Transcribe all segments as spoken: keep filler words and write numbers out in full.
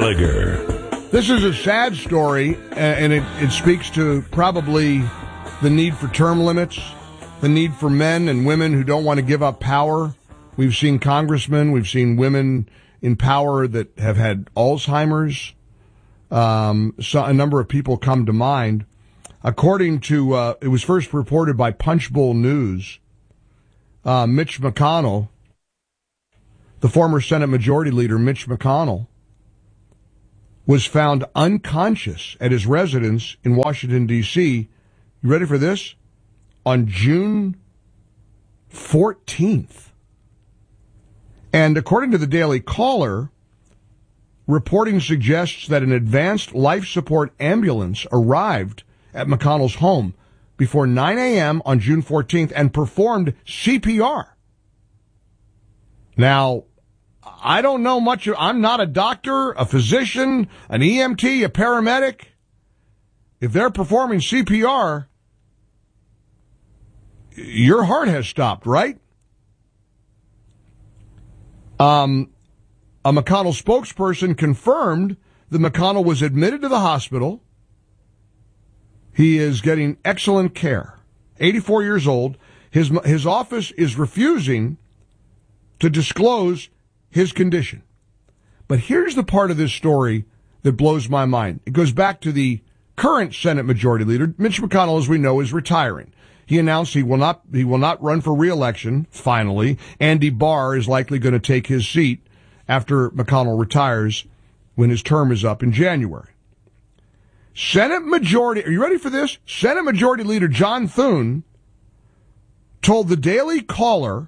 Gallagher. This is a sad story, and it, it speaks to probably the need for term limits, the need for men and women who don't want to give up power. We've seen congressmen, we've seen women in power that have had Alzheimer's. Um, so a number of people come to mind. According to, uh, it was first reported by Punchbowl News, uh, Mitch McConnell, the former Senate Majority Leader Mitch McConnell, was found unconscious at his residence in Washington, D C You ready for this? On June fourteenth. And according to the Daily Caller, reporting suggests that an advanced life support ambulance arrived at McConnell's home before nine a.m. on June fourteenth and performed C P R. Now, I don't know much. I'm not a doctor, a physician, an E M T, a paramedic. If they're performing C P R, your heart has stopped, right? Um, a McConnell spokesperson confirmed that McConnell was admitted to the hospital. He is getting excellent care. eighty-four years old. His, his office is refusing to disclose his condition. But here's the part of this story that blows my mind. It goes back to the current Senate Majority Leader. Mitch McConnell, as we know, is retiring. He announced he will not he will not run for re-election, finally. Andy Barr is likely going to take his seat after McConnell retires when his term is up in January. Senate Majority, are you ready for this? Senate Majority Leader John Thune told the Daily Caller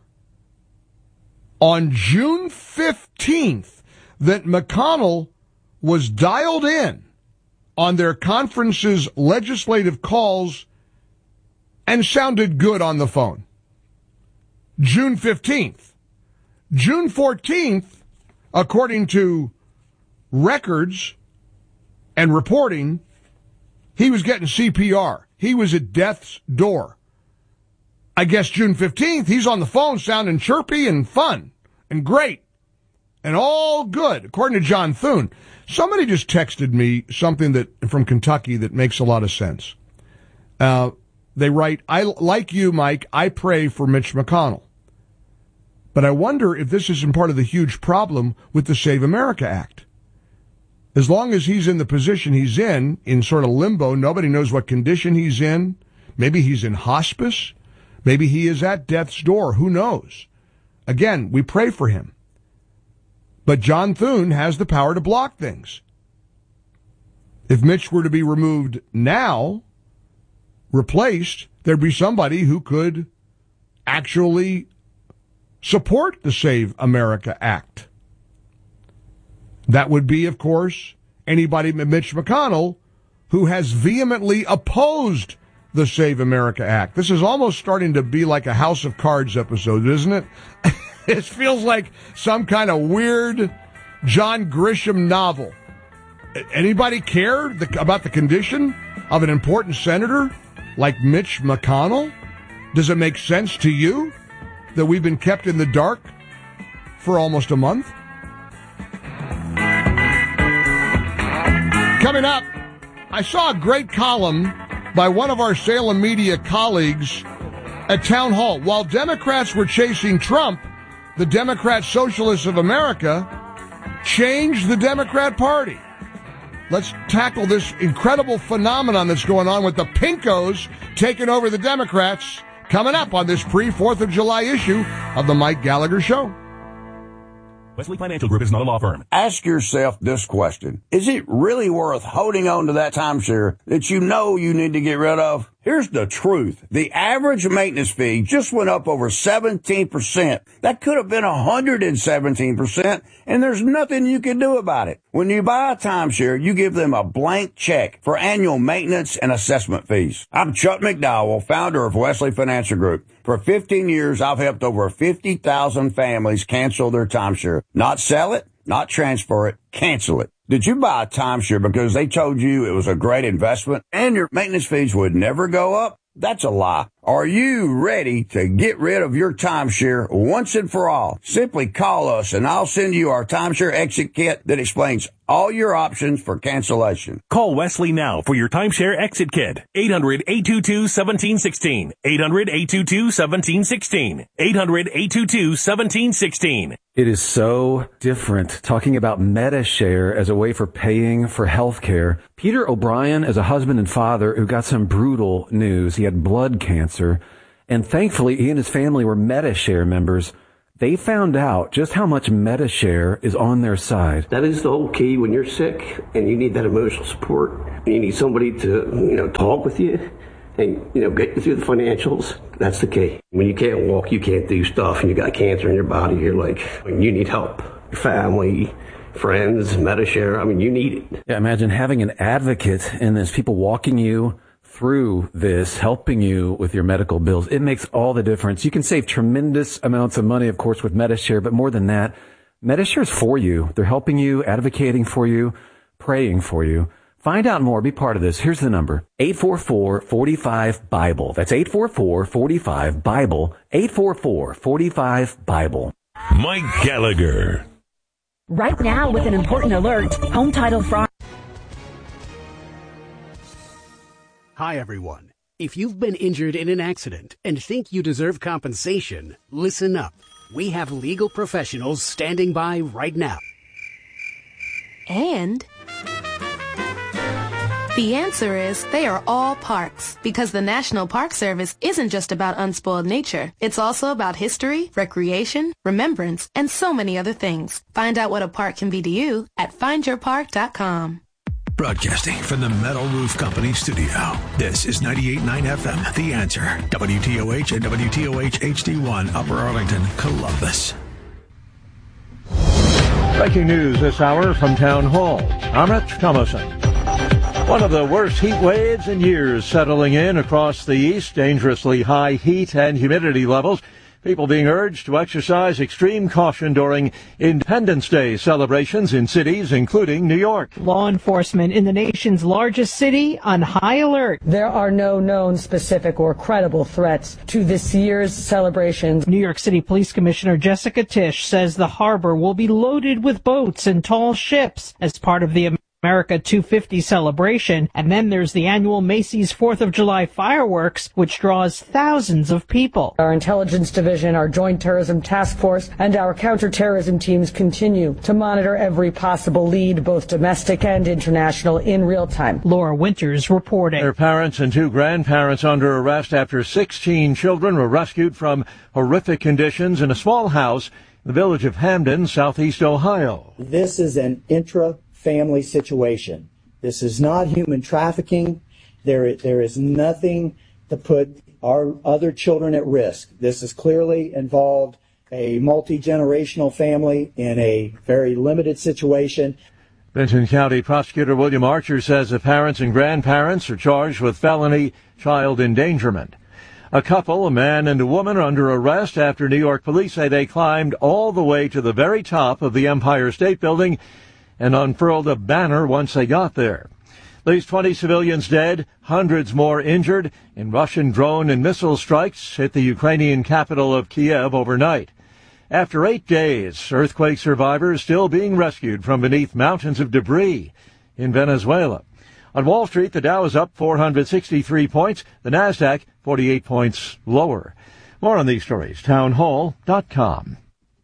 on June fifteenth that McConnell was dialed in on their conference's legislative calls and sounded good on the phone. June fifteenth. June fourteenth, according to records and reporting, he was getting C P R. He was at death's door. I guess June fifteenth, he's on the phone sounding chirpy and fun and great and all good, according to John Thune. Somebody just texted me something that from Kentucky that makes a lot of sense. Uh, they write, I like you, Mike, I pray for Mitch McConnell. But I wonder if this isn't part of the huge problem with the Save America Act. As long as he's in the position he's in, in sort of limbo, nobody knows what condition he's in. Maybe he's in hospice. Maybe he is at death's door. Who knows? Again, we pray for him. But John Thune has the power to block things. If Mitch were to be removed now, replaced, there'd be somebody who could actually support the Save America Act. That would be, of course, anybody but Mitch McConnell who has vehemently opposed the Save America Act. This is almost starting to be like a House of Cards episode, isn't it? It feels like some kind of weird John Grisham novel. Anybody care the, about the condition of an important senator like Mitch McConnell? Does it make sense to you that we've been kept in the dark for almost a month? Coming up, I saw a great column by one of our Salem media colleagues at Town Hall. While Democrats were chasing Trump, the Democrat Socialists of America changed the Democrat Party. Let's tackle this incredible phenomenon that's going on with the Pinkos taking over the Democrats, coming up on this pre-fourth of July issue of the Mike Gallagher Show. Wesley Financial Group is not a law firm. Ask yourself this question. Is it really worth holding on to that timeshare that you know you need to get rid of? Here's the truth. The average maintenance fee just went up over seventeen percent. That could have been one hundred seventeen percent, and there's nothing you can do about it. When you buy a timeshare, you give them a blank check for annual maintenance and assessment fees. I'm Chuck McDowell, founder of Wesley Financial Group. For fifteen years, I've helped over fifty thousand families cancel their timeshare. Not sell it, not transfer it, cancel it. Did you buy a timeshare because they told you it was a great investment and your maintenance fees would never go up? That's a lie. Are you ready to get rid of your timeshare once and for all? Simply call us and I'll send you our timeshare exit kit that explains all your options for cancellation. Call Wesley now for your timeshare exit kit. eight hundred, eight two two, one seven one six. eight hundred, eight two two, one seven one six. eight hundred, eight two two, one seven one six. It is so different talking about MediShare as a way for paying for health care. Peter O'Brien is a husband and father who got some brutal news. He had blood cancer, and thankfully he and his family were MediShare members. They found out just how much MediShare is on their side. That is the whole key when you're sick and you need that emotional support. You need somebody to, you know, talk with you and, you know, get you through the financials. That's the key. When you can't walk, you can't do stuff, and you got cancer in your body, you're like, you need help. Your family, friends, MediShare, I mean, you need it. Yeah, imagine having an advocate in this, people walking you through this, helping you with your medical bills. It makes all the difference. You can save tremendous amounts of money, of course, with MediShare, but more than that, MediShare is for you. They're helping you, advocating for you, praying for you. Find out more. Be part of this. Here's the number. eight four four, four five, BIBLE. That's eight four four, four five, BIBLE. eight four four, four five, BIBLE. Mike Gallagher. Right now, with an important alert, home title fraud. Hi, everyone. If you've been injured in an accident and think you deserve compensation, listen up. We have legal professionals standing by right now. And the answer is they are all parks, because the National Park Service isn't just about unspoiled nature. It's also about history, recreation, remembrance, and so many other things. Find out what a park can be to you at find your park dot com. Broadcasting from the Metal Roof Company studio. This is ninety-eight point nine F M, The Answer. W T O H and W T O H H D one, Upper Arlington, Columbus. Breaking news this hour from Town Hall. I'm Rich Thomason. One of the worst heat waves in years settling in across the east. Dangerously high heat and humidity levels. People being urged to exercise extreme caution during Independence Day celebrations in cities, including New York. Law enforcement in the nation's largest city on high alert. There are no known specific or credible threats to this year's celebrations. New York City Police Commissioner Jessica Tisch says the harbor will be loaded with boats and tall ships as part of the America two fifty celebration. And then there's the annual Macy's fourth of July fireworks, which draws thousands of people. Our intelligence division, our joint terrorism task force, and our counterterrorism teams continue to monitor every possible lead, both domestic and international, in real time. Laura Winters reporting. Their parents and two grandparents under arrest after sixteen children were rescued from horrific conditions in a small house in the village of Hamden, southeast Ohio. This is an intra family situation. This is not human trafficking. There, there is nothing to put our other children at risk. This is clearly involved a multi-generational family in a very limited situation. Benton County Prosecutor William Archer says the parents and grandparents are charged with felony child endangerment. A couple, a man and a woman, are under arrest after New York police say they climbed all the way to the very top of the Empire State Building and unfurled a banner once they got there. At least twenty civilians dead, hundreds more injured in Russian drone and missile strikes hit the Ukrainian capital of Kiev overnight. After eight days, earthquake survivors still being rescued from beneath mountains of debris in Venezuela. On Wall Street, the Dow is up four hundred sixty-three points, the Nasdaq forty-eight points lower. More on these stories, town hall dot com.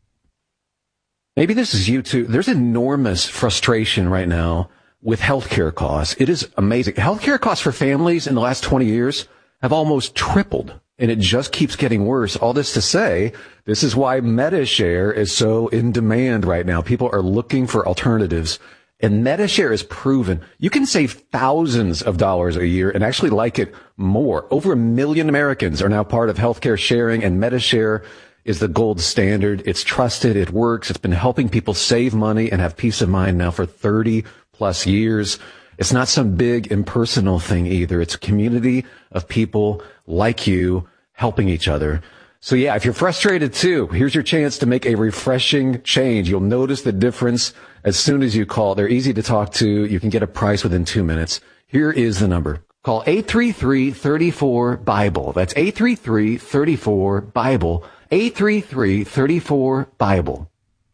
Maybe this is you too. There's enormous frustration right now with healthcare costs. It is amazing. Healthcare costs for families in the last twenty years have almost tripled, and it just keeps getting worse. All this to say, this is why MediShare is so in demand right now. People are looking for alternatives, and MediShare is proven. You can save thousands of dollars a year and actually like it more. Over a million Americans are now part of healthcare sharing, and MediShare is the gold standard. It's trusted. It works. It's been helping people save money and have peace of mind now for thirty plus years. It's not some big impersonal thing either. It's a community of people like you helping each other. So yeah, if you're frustrated too, here's your chance to make a refreshing change. You'll notice the difference as soon as you call. They're easy to talk to. You can get a price within two minutes. Here is the number. Call eight three three, three four, BIBLE. That's eight three three, three four, BIBLE. eight three three, three four, BIBLE.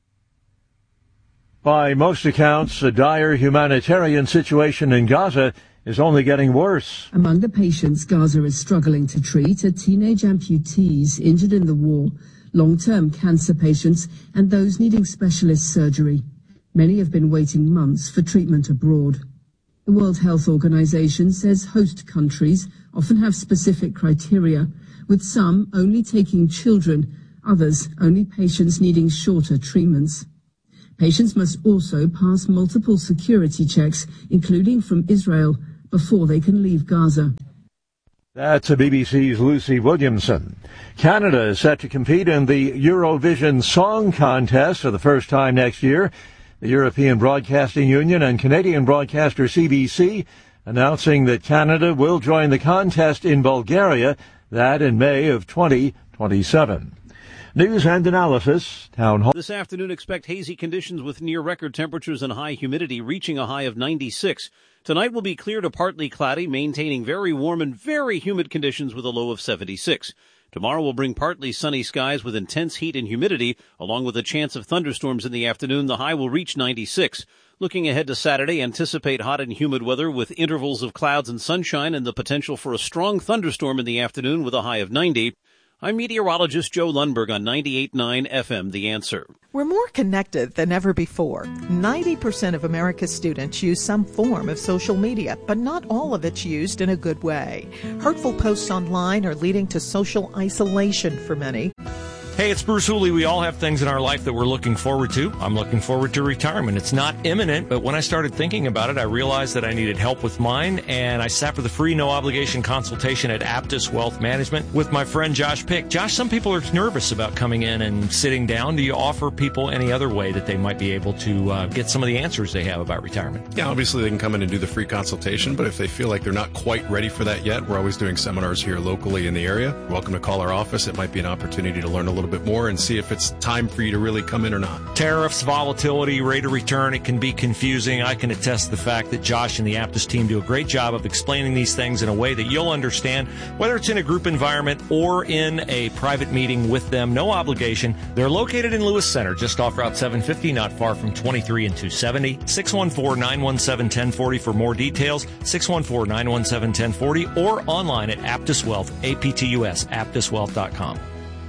By most accounts, the dire humanitarian situation in Gaza is only getting worse. Among the patients Gaza is struggling to treat are teenage amputees injured in the war, long-term cancer patients, and those needing specialist surgery. Many have been waiting months for treatment abroad. The World Health Organization says host countries often have specific criteria, with some only taking children, others only patients needing shorter treatments. Patients must also pass multiple security checks, including from Israel, before they can leave Gaza. That's a B B C's Lucy Williamson. Canada is set to compete in the Eurovision Song Contest for the first time next year. The European Broadcasting Union and Canadian broadcaster C B C announcing that Canada will join the contest in Bulgaria, that in May of twenty twenty-seven. News and analysis, Town Hall. This afternoon, expect hazy conditions with near-record temperatures and high humidity, reaching a high of ninety-six. Tonight will be clear to partly cloudy, maintaining very warm and very humid conditions with a low of seventy-six. Tomorrow will bring partly sunny skies with intense heat and humidity, along with a chance of thunderstorms in the afternoon. The high will reach ninety-six. Looking ahead to Saturday, anticipate hot and humid weather with intervals of clouds and sunshine and the potential for a strong thunderstorm in the afternoon with a high of ninety. I'm meteorologist Joe Lundberg on ninety-eight point nine F M, The Answer. We're more connected than ever before. ninety percent of America's students use some form of social media, but not all of it's used in a good way. Hurtful posts online are leading to social isolation for many. Hey, it's Bruce Hooley. We all have things in our life that we're looking forward to. I'm looking forward to retirement. It's not imminent, but when I started thinking about it, I realized that I needed help with mine, and I sat for the free, no-obligation consultation at Aptus Wealth Management with my friend Josh Pick. Josh, some people are nervous about coming in and sitting down. Do you offer people any other way that they might be able to uh, get some of the answers they have about retirement? Yeah, obviously they can come in and do the free consultation, but if they feel like they're not quite ready for that yet, we're always doing seminars here locally in the area. You're welcome to call our office. It might be an opportunity to learn a little bit more and see if it's time for you to really come in or not. Tariffs, volatility, rate of return, it can be confusing. I can attest to the fact that Josh and the Aptus team do a great job of explaining these things in a way that you'll understand, whether it's in a group environment or in a private meeting with them. No obligation. They're located in Lewis Center, just off Route seven fifty, not far from twenty-three and two seventy. six one four, nine one seven, one zero four zero for more details. six one four, nine one seven, one zero four zero or online at Aptus Wealth, A P T U S, aptus wealth dot com.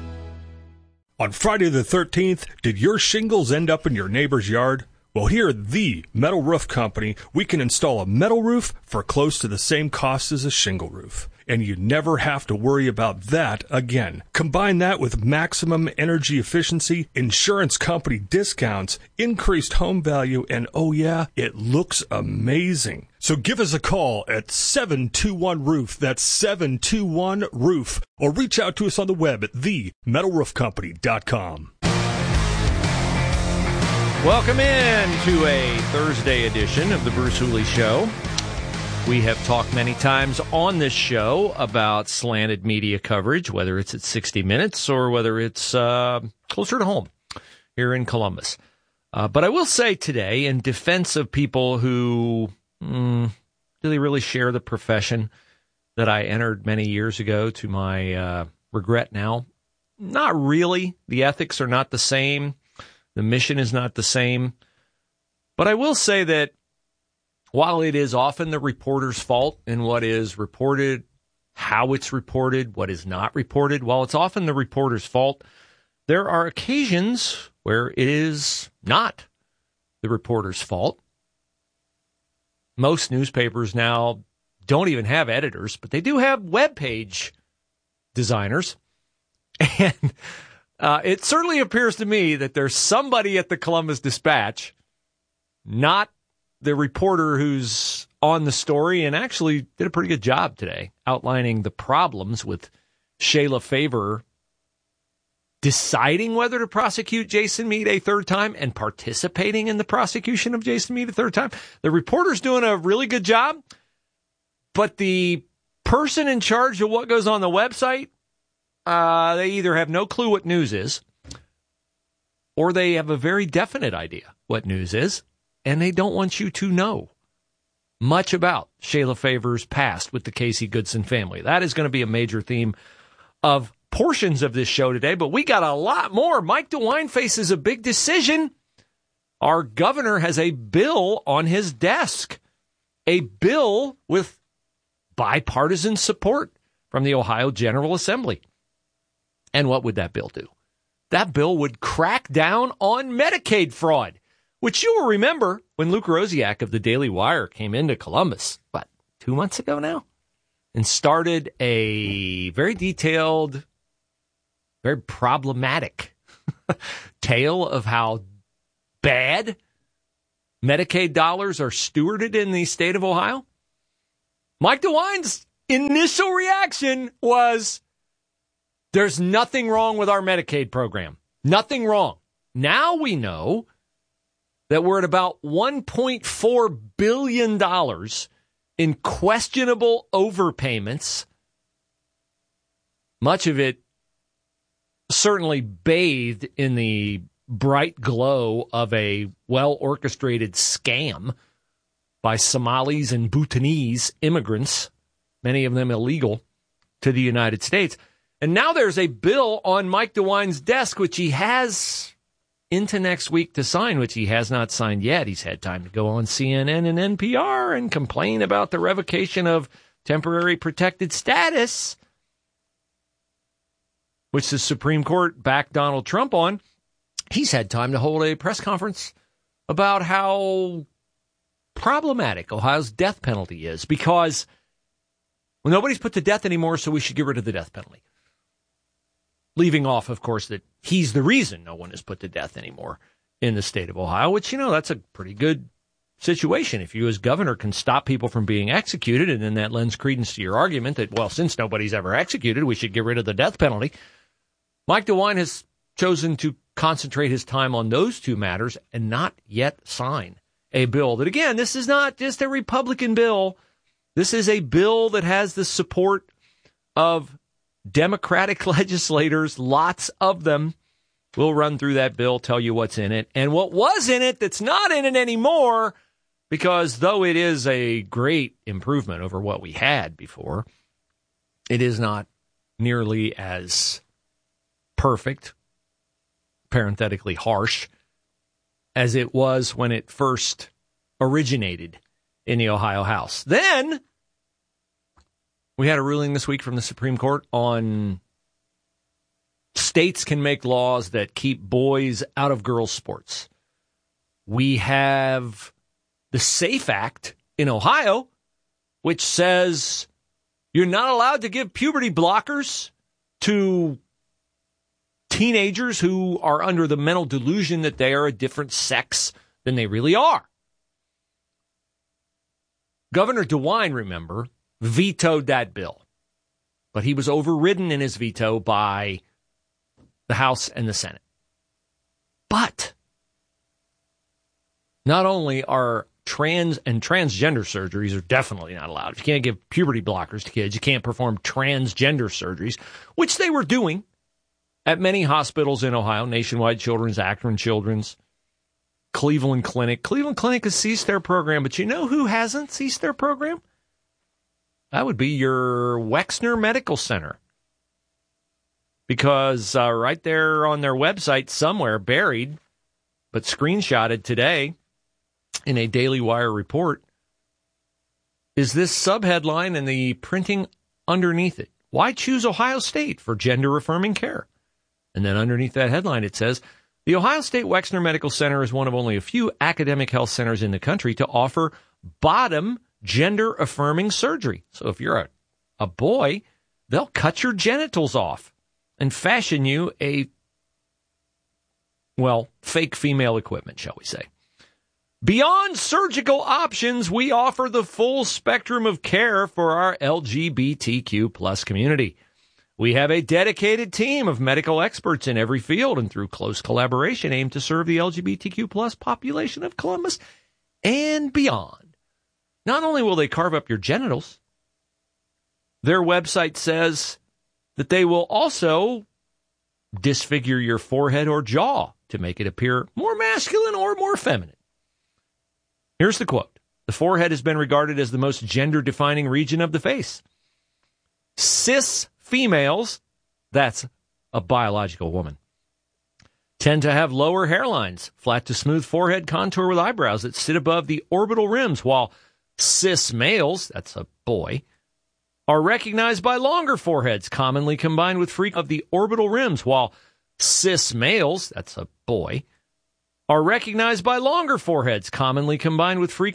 On Friday the thirteenth, did your shingles end up in your neighbor's yard? Well, here at the Metal Roof Company, we can install a metal roof for close to the same cost as a shingle roof. And you never have to worry about that again. Combine that with maximum energy efficiency, insurance company discounts, increased home value, and oh yeah, it looks amazing. So give us a call at seven two one roof. That's seven two one roof. Or reach out to us on the web at the metal roof company dot com. Welcome in to a Thursday edition of the Bruce Hooley Show. We have talked many times on this show about slanted media coverage, whether it's at sixty minutes or whether it's uh, closer to home here in Columbus. Uh, but I will say today, in defense of people who mm, do they really share the profession that I entered many years ago, to my uh, regret now, not really. The ethics are not the same. The mission is not the same. But I will say that while it is often the reporter's fault in what is reported, how it's reported, what is not reported, while it's often the reporter's fault, there are occasions where it is not the reporter's fault. Most newspapers now don't even have editors, but they do have web page designers. And uh, it certainly appears to me that there's somebody at the Columbus Dispatch, not the reporter who's on the story, and actually did a pretty good job today outlining the problems with Shayla Favor deciding whether to prosecute Jason Meade a third time and participating in the prosecution of Jason Meade a third time. The reporter's doing a really good job, but the person in charge of what goes on the website, uh, they either have no clue what news is, or they have a very definite idea what news is, and they don't want you to know much about Shayla Favor's past with the Casey Goodson family. That is going to be a major theme of portions of this show today, but we got a lot more. Mike DeWine faces a big decision. Our governor has a bill on his desk, a bill with bipartisan support from the Ohio General Assembly. And what would that bill do? That bill would crack down on Medicaid fraud, which you will remember when Luke Rosiak of the Daily Wire came into Columbus, what, two months ago now? And started a very detailed, very problematic tale of how bad Medicaid dollars are stewarded in the state of Ohio. Mike DeWine's initial reaction was, there's nothing wrong with our Medicaid program. Nothing wrong. Now we know that we're at about one point four billion dollars in questionable overpayments, much of it certainly bathed in the bright glow of a well-orchestrated scam by Somalis and Bhutanese immigrants, many of them illegal, to the United States. And now there's a bill on Mike DeWine's desk, which he has into next week to sign, which he has not signed yet. He's had time to go on C N N and N P R and complain about the revocation of temporary protected status, which the Supreme Court backed Donald Trump on. He's had time to hold a press conference about how problematic Ohio's death penalty is, because well, nobody's put to death anymore, so we should get rid of the death penalty. Leaving off, of course, that he's the reason no one is put to death anymore in the state of Ohio, which, you know, that's a pretty good situation. If you as governor can stop people from being executed, and then that lends credence to your argument that, well, since nobody's ever executed, we should get rid of the death penalty. Mike DeWine has chosen to concentrate his time on those two matters and not yet sign a bill that, again, this is not just a Republican bill. This is a bill that has the support of Democratic legislators, lots of them. We'll run through that bill, tell you what's in it, and what was in it that's not in it anymore, because though it is a great improvement over what we had before, it is not nearly as perfect, parenthetically harsh, as it was when it first originated in the Ohio House. Then we had a ruling this week from the Supreme Court on states can make laws that keep boys out of girls' sports. We have the SAFE Act in Ohio, which says you're not allowed to give puberty blockers to teenagers who are under the mental delusion that they are a different sex than they really are. Governor DeWine, remember, vetoed that bill, but he was overridden in his veto by the House and the Senate. But not only are trans and transgender surgeries are definitely not allowed. If you can't give puberty blockers to kids, you can't perform transgender surgeries, which they were doing at many hospitals in Ohio, Nationwide Children's, Akron Children's, Cleveland Clinic. Cleveland Clinic has ceased their program, but you know who hasn't ceased their program? That would be your Wexner Medical Center. Because uh, right there on their website somewhere, buried, but screenshotted today in a Daily Wire report, is this subheadline and the printing underneath it. Why choose Ohio State for gender-affirming care? And then underneath that headline it says, the Ohio State Wexner Medical Center is one of only a few academic health centers in the country to offer bottom gender-affirming surgery. So if you're a, a boy, they'll cut your genitals off and fashion you a, well, fake female equipment, shall we say. Beyond surgical options, we offer the full spectrum of care for our L G B T Q plus community. We have a dedicated team of medical experts in every field and through close collaboration aim to serve the L G B T Q plus population of Columbus and beyond. Not only will they carve up your genitals, their website says that they will also disfigure your forehead or jaw to make it appear more masculine or more feminine. Here's the quote. The forehead has been regarded as the most gender-defining region of the face. Cis females, that's a biological woman, tend to have lower hairlines, flat to smooth forehead contour with eyebrows that sit above the orbital rims, while cis males, that's a boy, are recognized by longer foreheads, commonly combined with freak of the orbital rims, while cis males, that's a boy, are recognized by longer foreheads, commonly combined with freak